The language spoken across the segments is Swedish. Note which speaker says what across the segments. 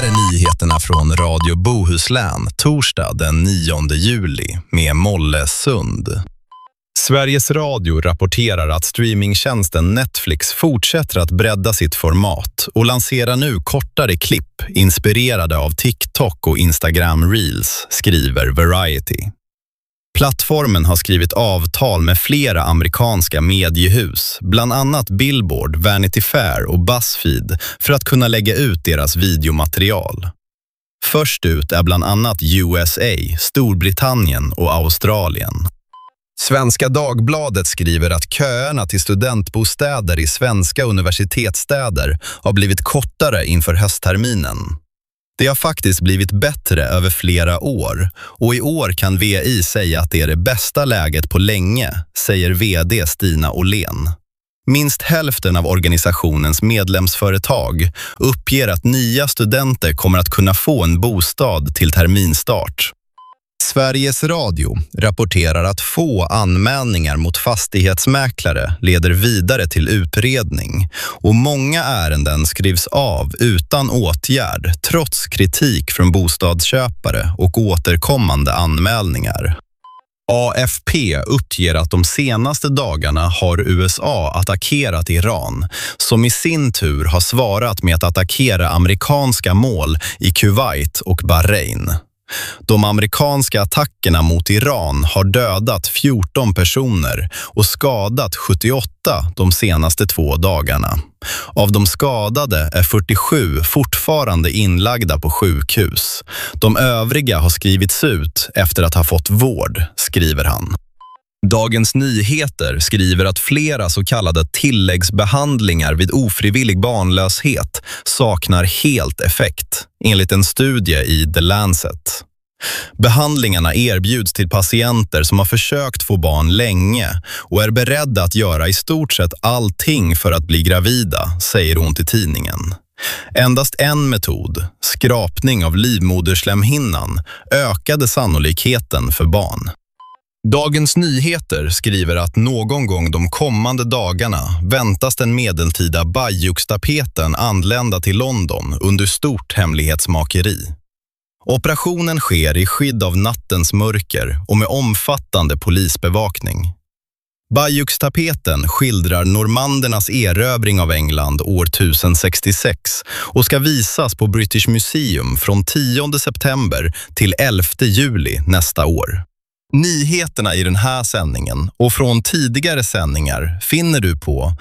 Speaker 1: här är nyheterna från Radio Bohuslän, torsdag den 9 juli med Molle Sund. Sveriges Radio rapporterar att streamingtjänsten Netflix fortsätter att bredda sitt format och lanserar nu kortare klipp inspirerade av TikTok och Instagram Reels, skriver Variety. Plattformen har skrivit avtal med flera amerikanska mediehus, bland annat Billboard, Vanity Fair och BuzzFeed, för att kunna lägga ut deras videomaterial. Först ut är bland annat USA, Storbritannien och Australien. Svenska Dagbladet skriver att köerna till studentbostäder i svenska universitetsstäder har blivit kortare inför höstterminen. Det har faktiskt blivit bättre över flera år och i år kan VI säga att det är det bästa läget på länge, säger vd Stina Åhlén. Minst hälften av organisationens medlemsföretag uppger att nya studenter kommer att kunna få en bostad till terminstart. Sveriges Radio rapporterar att få anmälningar mot fastighetsmäklare leder vidare till utredning och många ärenden skrivs av utan åtgärd trots kritik från bostadsköpare och återkommande anmälningar. AFP uppger att de senaste dagarna har USA attackerat Iran, som i sin tur har svarat med att attackera amerikanska mål i Kuwait och Bahrain. De amerikanska attackerna mot Iran har dödat 14 personer och skadat 78 de senaste 2 dagarna. Av de skadade är 47 fortfarande inlagda på sjukhus. De övriga har skrivits ut efter att ha fått vård, skriver han. Dagens Nyheter skriver att flera så kallade tilläggsbehandlingar vid ofrivillig barnlöshet saknar helt effekt, enligt en studie i The Lancet. Behandlingarna erbjuds till patienter som har försökt få barn länge och är beredda att göra i stort sett allting för att bli gravida, säger hon till tidningen. Endast en metod, skrapning av livmoderslemhinnan, ökade sannolikheten för barn. Dagens Nyheter skriver att någon gång de kommande dagarna väntas den medeltida Bajux-tapeten anlända till London under stort hemlighetsmakeri. Operationen sker i skydd av nattens mörker och med omfattande polisbevakning. Bajux-tapeten skildrar normandernas erövring av England år 1066 och ska visas på British Museum från 10 september till 11 juli nästa år. Nyheterna i den här sändningen och från tidigare sändningar finner du på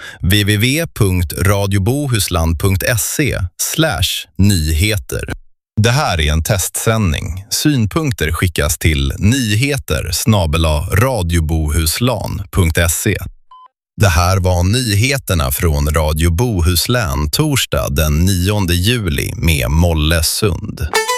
Speaker 1: www.radiobohusland.se/nyheter. Det här är en testsändning. Synpunkter skickas till nyheter@radiobohuslan.se. Det här var nyheterna från Radio Bohuslän, torsdag den 9 juli med Molle Sund.